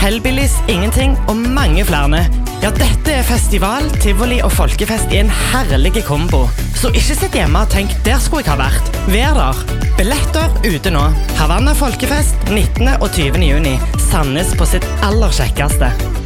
Hellbillies, Ingenting og mange flere. Ja, dette er festival, tivoli og folkefest i en herlig kombo. Så ikke sitt hjemme og tenk, der skulle jeg ha vært. Vær der. Billetter ute nå. Havanna Folkefest 19. og 20. juni. Sandnes på sitt aller kjekkeste.